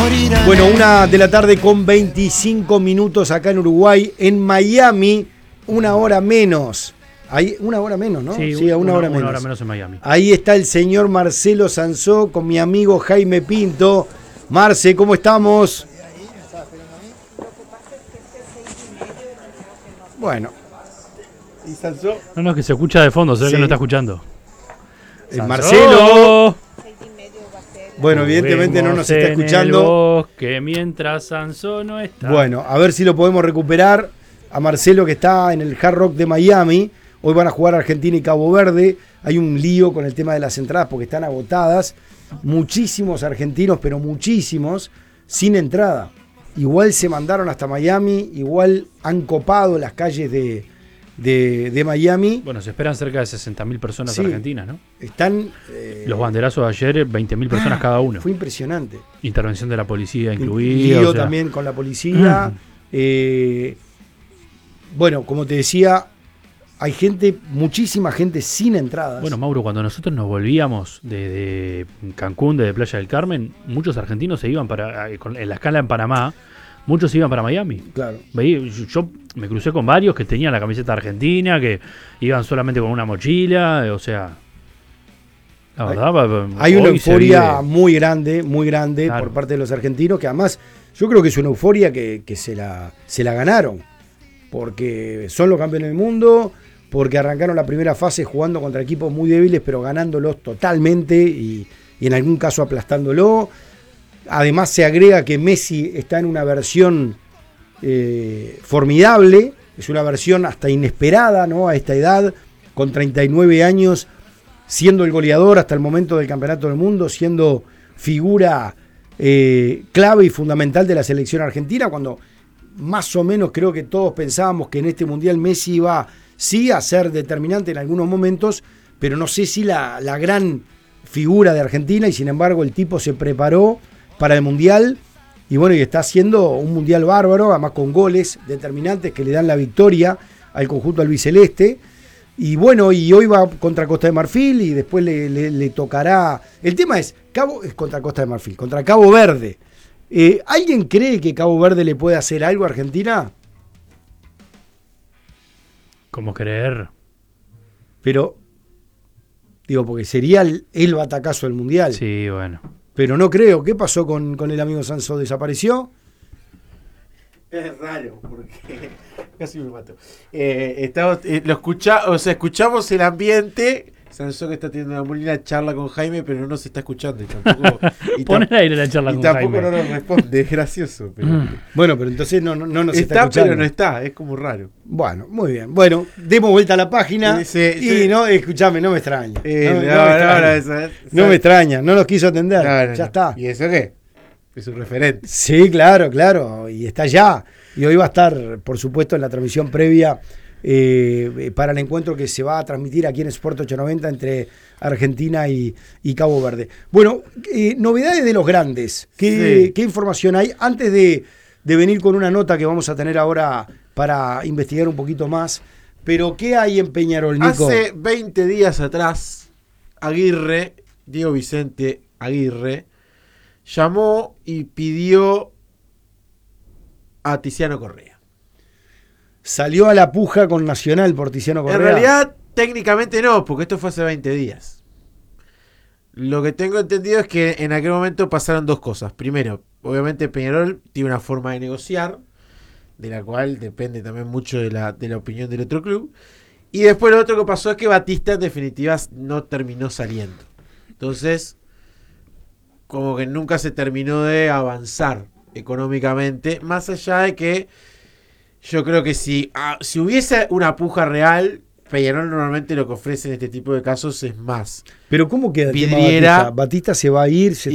Bueno, 1:00 con 25 minutos acá en Uruguay. En Miami, 1 hora menos. Ahí, 1 hora menos, ¿no? Sí, a una hora menos. 1 hora menos en Miami. Ahí está el señor Marcelo Sansó con mi amigo Jaime Pinto. Marce, ¿cómo estamos? Bueno. ¿Y Sansó? No, que se escucha de fondo, se ve Sí. que no está escuchando. Marcelo. Bueno, evidentemente no nos está escuchando. Que mientras Sansó no está. Bueno, a ver si lo podemos recuperar a Marcelo, que está en el Hard Rock de Miami. Hoy van a jugar Argentina y Cabo Verde. Hay un lío con el tema de las entradas porque están agotadas. Muchísimos argentinos, pero muchísimos, sin entrada. Igual se mandaron hasta Miami, igual han copado las calles de Miami. Bueno, se esperan cerca de 60.000 personas Sí. argentinas, ¿no? Están... Los banderazos de ayer, 20.000 personas cada uno. Fue impresionante. Intervención de la policía Lío incluida. o sea, también con la policía. Bueno, como te decía, hay gente, muchísima gente sin entradas. Bueno, Mauro, cuando nosotros nos volvíamos de Cancún, de Playa del Carmen, muchos argentinos se iban en la escala en Panamá, muchos se iban para Miami. Claro. Yo me crucé con varios que tenían la camiseta argentina, que iban solamente con una mochila, o sea... La verdad, Hay una hoy se euforia vive- muy grande Claro. por parte de los argentinos, que además yo creo que es una euforia que se la ganaron, porque son los campeones del mundo, porque arrancaron la primera fase jugando contra equipos muy débiles, pero ganándolos totalmente y en algún caso aplastándolo. Además se agrega que Messi está en una versión formidable, es una versión hasta inesperada, ¿no? A esta edad, con 39 años, siendo el goleador hasta el momento del Campeonato del Mundo, siendo figura clave y fundamental de la selección argentina, cuando más o menos creo que todos pensábamos que en este Mundial Messi iba sí a ser determinante en algunos momentos, pero no sé si la gran figura de Argentina, y sin embargo el tipo se preparó para el Mundial y bueno, y está haciendo un Mundial bárbaro, además con goles determinantes que le dan la victoria al conjunto albiceleste. Y bueno, y hoy va contra Costa de Marfil y después le tocará... El tema es contra Costa de Marfil, contra Cabo Verde. ¿Alguien cree que Cabo Verde le puede hacer algo a Argentina? ¿Cómo creer? Pero, digo, porque sería el batacazo del Mundial. Sí, bueno. Pero no creo. ¿Qué pasó con el amigo Sansó? ¿Desapareció? Es raro, porque casi me mato. Escuchamos el ambiente. Sansó que está teniendo una muy linda charla con Jaime, pero no nos está escuchando. Pon el aire la charla con tampoco Jaime. no nos responde, es gracioso. Pero Bueno, pero entonces no nos está está, escuchando. pero no está, es como raro. Bueno, muy bien. Bueno, demos vuelta a la página. Sí. No, escuchame, no me extraña. No Me extraña, no nos quiso atender. No. Ya está. ¿Y eso qué? Es un referente. Sí, claro. Y está ya. Y hoy va a estar, por supuesto, en la transmisión previa para el encuentro que se va a transmitir aquí en Sport 890 entre Argentina y Cabo Verde. Bueno, novedades de los grandes. ¿Qué información hay? Antes de venir con una nota que vamos a tener ahora para investigar un poquito más. Pero, ¿qué hay en Peñarol, Nico? Hace 20 días atrás, Diego Vicente Aguirre, llamó y pidió a Tiziano Correa. Salió a la puja con Nacional por Tiziano Correa. En realidad, técnicamente no, porque esto fue hace 20 días. Lo que tengo entendido es que en aquel momento pasaron dos cosas. Primero, obviamente Peñarol tiene una forma de negociar, de la cual depende también mucho de la opinión del otro club. Y después lo otro que pasó es que Batista en definitiva no terminó saliendo. Entonces, como que nunca se terminó de avanzar económicamente, más allá de que yo creo que si hubiese una puja real, Peñarol normalmente lo que ofrece en este tipo de casos es más. Pero ¿cómo queda el tema Vidriera- Batista? Batista se va a ir,